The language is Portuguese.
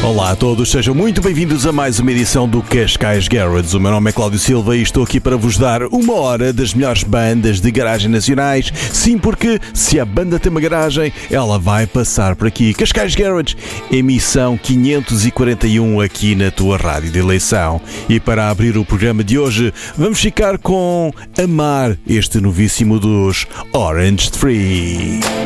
Olá a todos, sejam muito bem-vindos a mais uma edição do Cascais Garage. O meu nome é Cláudio Silva e estou aqui para vos dar uma hora das melhores bandas de garagem nacionais. Sim, porque se a banda tem uma garagem, ela vai passar por aqui. Cascais Garage, emissão 541 aqui na tua rádio de eleição. E para abrir o programa de hoje, vamos ficar com Amar, este novíssimo dos Orange Tree.